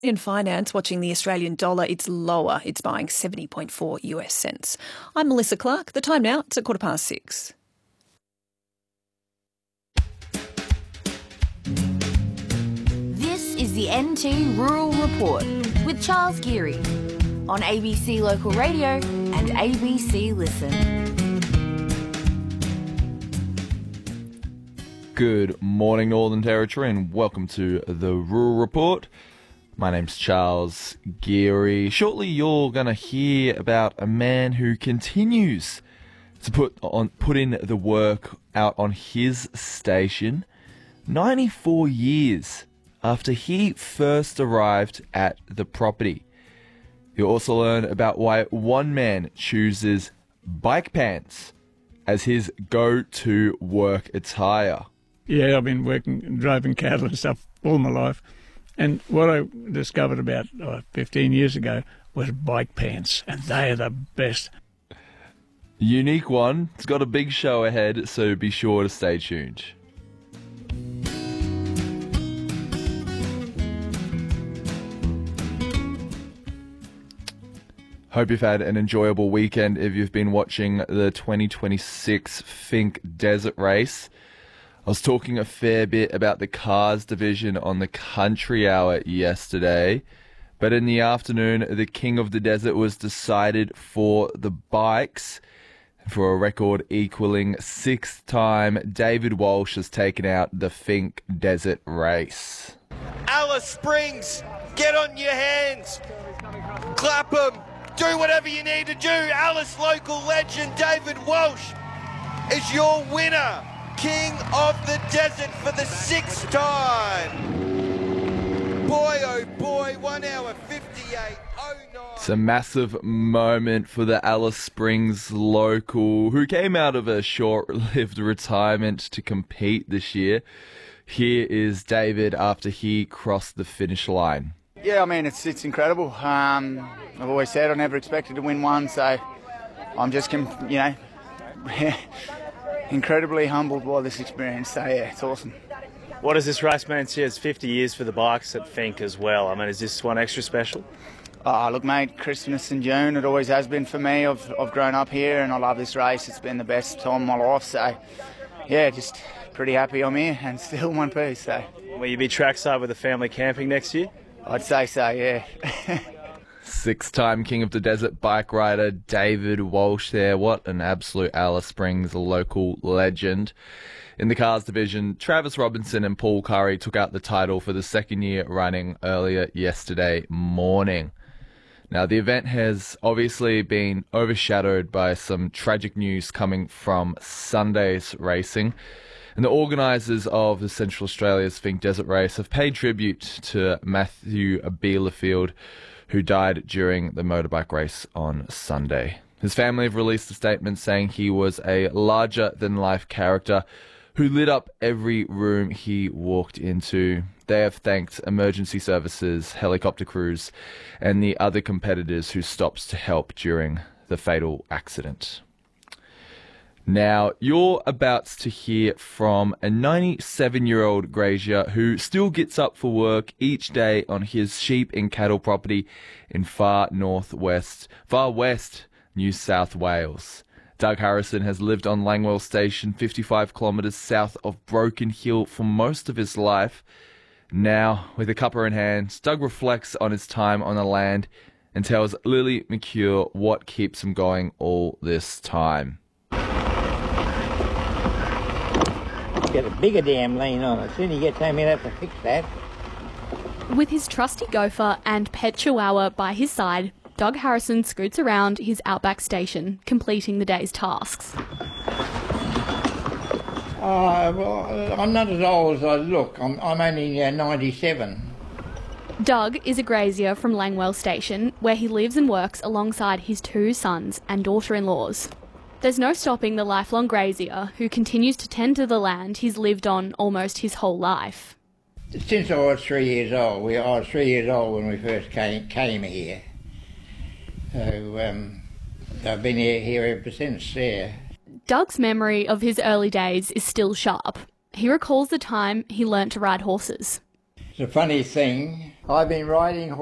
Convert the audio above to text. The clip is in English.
In finance, watching the Australian dollar, it's lower. It's buying 70.4 US cents. I'm Melissa Clark. The time now, it's at 6:15. This is the NT Rural Report with Charles Geary on ABC Local Radio and ABC Listen. Good morning, Northern Territory, and welcome to the Rural Report. My name's Charles Geary. Shortly, you're going to hear about a man who continues to put in the work out on his station 94 years after he first arrived at the property. You'll also learn about why one man chooses bike pants as his go-to work attire. Yeah, I've been driving cattle and stuff all my life. And what I discovered about 15 years ago was bike pants, and they are the best. Unique one. It's got a big show ahead, so be sure to stay tuned. Hope you've had an enjoyable weekend if you've been watching the 2026 Finke Desert Race. I was talking a fair bit about the cars division on the Country Hour yesterday, but in the afternoon, the King of the Desert was decided for the bikes. For a record equaling 6th time, David Walsh has taken out the Finke Desert Race. Alice Springs, get on your hands, clap them, do whatever you need to do. Alice local legend David Walsh is your winner. King of the Desert for the 6th time. Boy, oh boy, 1 hour 58.09. It's a massive moment for the Alice Springs local, who came out of a short-lived retirement to compete this year. Here is David after he crossed the finish line. Yeah, I mean, it's incredible. I've always said I never expected to win one, so I'm just, incredibly humbled by this experience, so yeah, it's awesome. What does this race mean to you? It's 50 years for the bikes at Finke as well. I mean, is this one extra special? Look, mate, Christmas in June, it always has been for me. I've grown up here and I love this race. It's been the best time of my life, so yeah, just pretty happy I'm here and still in one piece. So. Will you be trackside with the family camping next year? I'd say so, yeah. 6th-time King of the Desert bike rider David Walsh there. What an absolute Alice Springs local legend. In the cars division, Travis Robinson and Paul Curry took out the title for the second year running earlier yesterday morning. Now, the event has obviously been overshadowed by some tragic news coming from Sunday's racing. And the organisers of the Central Australia's Finke Desert Race have paid tribute to Matthew Bielefeld, who died during the motorbike race on Sunday. His family have released a statement saying he was a larger-than-life character who lit up every room he walked into. They have thanked emergency services, helicopter crews, and the other competitors who stopped to help during the fatal accident. Now, you're about to hear from a 97-year-old grazier who still gets up for work each day on his sheep and cattle property in far west New South Wales. Doug Harrison has lived on Langwell Station, 55 kilometres south of Broken Hill, for most of his life. Now, with a cuppa in hand, Doug reflects on his time on the land and tells Lily McCure what keeps him going all this time. Get a bigger damn lean on it. Soon you get home, you have to fix that. With his trusty gopher and pet chihuahua by his side, Doug Harrison scoots around his outback station, completing the day's tasks. Well, I'm not as old as I look. I'm only 97. Doug is a grazier from Langwell Station, where he lives and works alongside his 2 sons and daughter-in-laws. There's no stopping the lifelong grazier who continues to tend to the land he's lived on almost his whole life. Since I was 3 years old. I was 3 years old when we first came here. So I've been here ever since, yeah. Doug's memory of his early days is still sharp. He recalls the time he learnt to ride horses. a funny thing. I've been riding